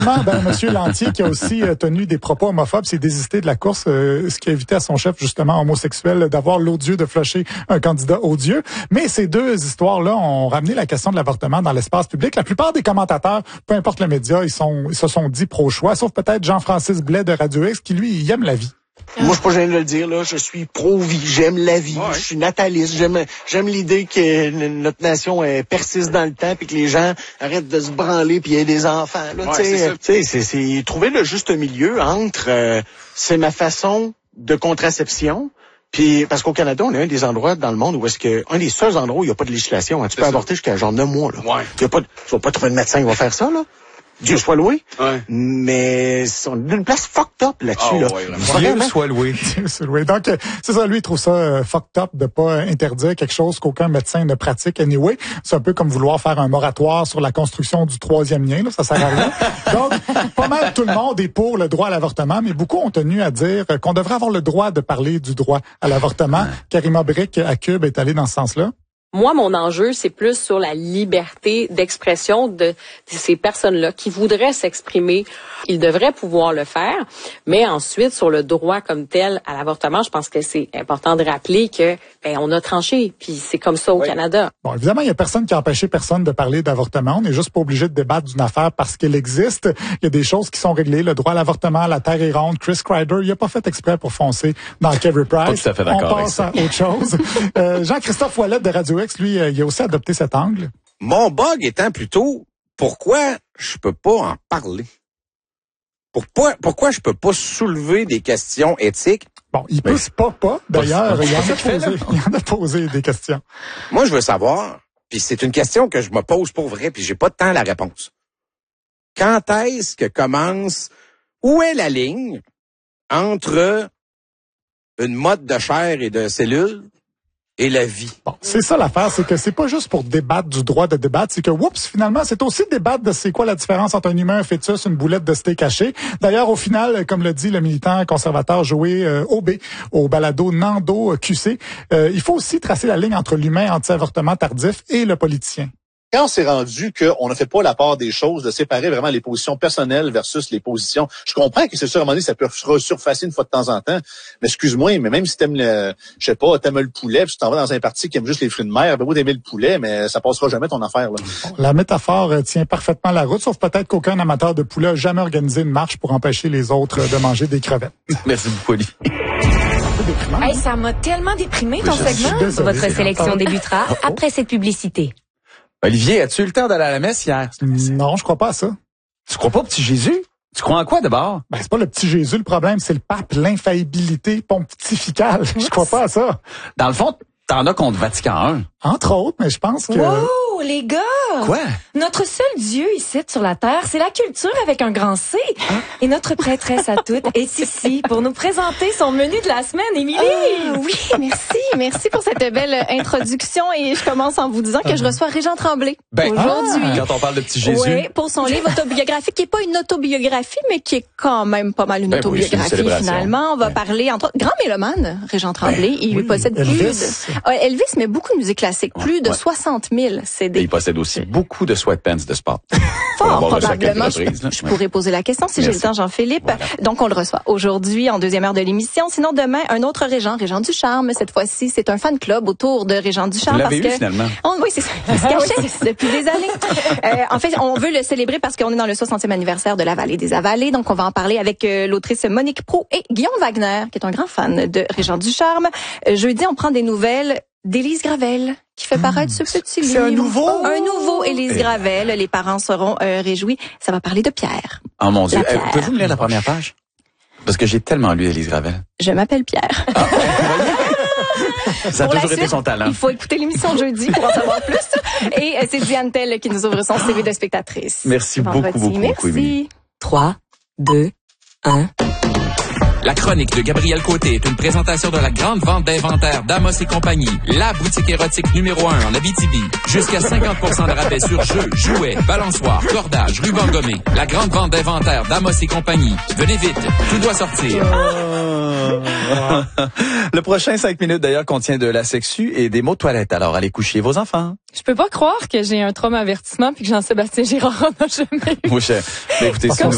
Monsieur Lantier qui a aussi tenu des propos homophobes, s'est désisté de la course, ce qui a évité à son chef, justement, homosexuel, d'avoir l'odieux de flusher un candidat odieux. Mais ces deux histoires-là ont ramené la question de l'avortement dans l'espace public. La plupart des commentateurs, peu importe le média, ils se sont dit pro-choix, sauf peut-être Jean-Francis Blais de Radio X, qui, lui, il aime la vie. Moi, je suis pas gêné de le dire, là. Je suis pro-vie. J'aime la vie. Ouais. Je suis nataliste. J'aime l'idée que notre nation persiste dans le temps puis que les gens arrêtent de se branler puis il y ait des enfants, là. Ouais, c'est trouver le juste milieu entre, c'est ma façon de contraception. Puis, parce qu'au Canada, on est un des endroits dans le monde où un des seuls endroits où il n'y a pas de législation. Hein. Tu peux avorter jusqu'à genre 9 mois, là. Ouais. Tu vas pas trouver de médecin qui va faire ça, là. Dieu soit loué. Ouais. Mais on est d'une place fucked up là-dessus, là. Ouais, Dieu soit loué. Dieu soit loué. Donc, c'est ça, lui, il trouve ça fucked up de pas interdire quelque chose qu'aucun médecin ne pratique anyway. C'est un peu comme vouloir faire un moratoire sur la construction du 3e lien, là. Ça sert à rien. Donc, pas mal tout le monde est pour le droit à l'avortement, mais beaucoup ont tenu à dire qu'on devrait avoir le droit de parler du droit à l'avortement. Karima Brick à Cube est allée dans ce sens-là. Moi, mon enjeu, c'est plus sur la liberté d'expression de ces personnes-là qui voudraient s'exprimer. Ils devraient pouvoir le faire. Mais ensuite, sur le droit comme tel à l'avortement, je pense que c'est important de rappeler que on a tranché. Puis c'est comme ça au Canada. Bon, évidemment, il y a personne qui a empêché personne de parler d'avortement. On n'est juste pas obligé de débattre d'une affaire parce qu'elle existe. Il y a des choses qui sont réglées. Le droit à l'avortement, la terre est ronde. Chris Kreider, il a pas fait exprès pour foncer dans Kerry Price. Pas tout à fait d'accord. On passe à autre chose. Jean-Christophe Ouellette de Radio X, lui, il a aussi adopté cet angle. Mon bug étant plutôt, pourquoi je peux pas en parler? Pourquoi je peux pas soulever des questions éthiques? Bon, il pousse pas. D'ailleurs, il en a posé des questions. Moi, je veux savoir, puis c'est une question que je me pose pour vrai, puis j'ai pas de temps à la réponse. Quand est-ce que commence, où est la ligne entre une mode de chair et de cellules et la vie? Bon, c'est ça l'affaire, c'est que c'est pas juste pour débattre du droit de débattre, c'est que, finalement, c'est aussi débattre de c'est quoi la différence entre un humain, un fœtus, une boulette de steak haché. D'ailleurs, au final, comme le dit le militant conservateur Joé Aubé au balado Nando QC, il faut aussi tracer la ligne entre l'humain anti-avortement tardif et le politicien. Quand on s'est rendu qu'on ne fait pas la part des choses, de séparer vraiment les positions personnelles versus les positions, je comprends que c'est sûr, à un moment donné, ça peut resurfacer une fois de temps en temps, mais excuse-moi, mais même si t'aimes t'aimes le poulet, puis tu t'en vas dans un parti qui aime juste les fruits de mer, ben vous t'aimer le poulet, mais ça passera jamais ton affaire, là. La métaphore tient parfaitement la route, sauf peut-être qu'aucun amateur de poulet a jamais organisé une marche pour empêcher les autres de manger des crevettes. Merci beaucoup, Olivier. Hey, ça m'a tellement déprimé, ton segment. Votre sélection débutera après cette publicité. Olivier, as-tu eu le temps d'aller à la messe hier? Non, je crois pas à ça. Tu crois pas au petit Jésus? Tu crois en quoi d'abord? C'est pas le petit Jésus le problème, c'est le pape, l'infaillibilité pontificale. Je crois pas à ça. Dans le fond, t'en as contre Vatican I. Entre autres, mais je pense que... Wow, les gars! Quoi? Notre seul Dieu ici sur la terre, c'est la culture avec un grand C. Et notre prêtresse à toutes est ici pour nous présenter son menu de la semaine, Émilie. Oui, merci pour cette belle introduction. Et je commence en vous disant que je reçois Régent Tremblay aujourd'hui. Quand on parle de petit Jésus. Oui, pour son livre autobiographique, qui est pas une autobiographie, mais qui est quand même pas mal une autobiographie, finalement. On va parler, entre autres, grand mélomane, Régent Tremblay. Il lui possède Elvis, mais beaucoup de musique classique. Plus de 60 000 CD. Et il possède aussi beaucoup de sweatpants de sport. Fort probablement. Je pourrais poser la question si j'ai le temps, Jean-Philippe. Voilà. Donc, on le reçoit aujourd'hui en deuxième heure de l'émission. Sinon, demain, un autre Régent du Charme. Cette fois-ci, c'est un fan club autour de Régent du Charme. Vous l'avez eu, finalement? Oui, c'est ça. Il se cachait depuis des années. En fait, on veut le célébrer parce qu'on est dans le 60e anniversaire de la Vallée des Avalées. Donc, on va en parler avec l'autrice Monique Proulx et Guillaume Wagner, qui est un grand fan de Régent du Charme. Jeudi, on prend des nouvelles d'Élise Gravel, qui fait paraître ce petit livre. C'est un nouveau? Un nouveau Élise Gravel. Les parents seront réjouis. Ça va parler de Pierre. Oh mon Dieu. Pouvez-vous me lire la première page? Parce que j'ai tellement lu Élise Gravel. Je m'appelle Pierre. Ça a toujours été son talent. Il faut écouter l'émission jeudi pour en savoir plus. Et c'est Diane Tell qui nous ouvre son CV de spectatrice. Merci beaucoup. Merci. 3, 2, 1... La chronique de Gabriel Côté est une présentation de la grande vente d'inventaire d'Amos et compagnie, la boutique érotique numéro 1 en Abitibi. Jusqu'à 50% de rabais sur jeux, jouets, balançoires, cordages, rubans gommés. La grande vente d'inventaire d'Amos et compagnie. Venez vite, tout doit sortir. Le prochain 5 minutes d'ailleurs contient de la sexu et des mots de toilette. Alors allez coucher vos enfants. Je peux pas croire que j'ai un trauma avertissement puis que Jean-Sébastien Girard en a jamais eu. Écoutez,